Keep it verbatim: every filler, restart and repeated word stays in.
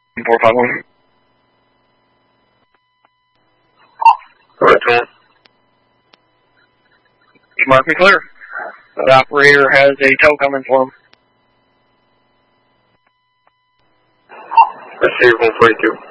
four five one. Alright, Tom. You mark me clear. The operator has a tow coming for him. I see one forty-two.